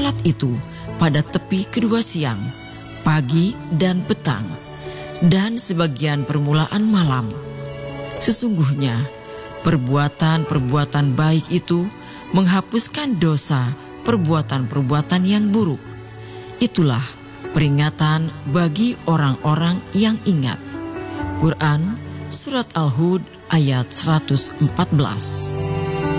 salat itu pada tepi kedua siang, pagi dan petang, dan sebagian permulaan malam. Sesungguhnya perbuatan-perbuatan baik itu menghapuskan dosa perbuatan-perbuatan yang buruk. Itulah peringatan bagi orang-orang yang ingat. Quran Surat Al-Hud ayat 114.